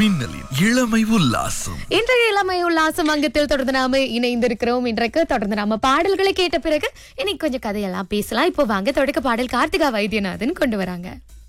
மின்னலின் இளமை உல்லாசம். இன்றைய இளமை உல்லாசம் அங்கத்தில் தொடர்ந்து நாம இணைந்திருக்கிறோம். இன்றைக்கு தொடர்ந்து நாம பாடல்களை கேட்ட பிறகு இன்னைக்கு கொஞ்சம் கதையெல்லாம் பேசலாம். இப்போ வாங்க தொடக்க பாடல் கார்த்திகா வைத்தியநாதன் கொண்டு வராங்க.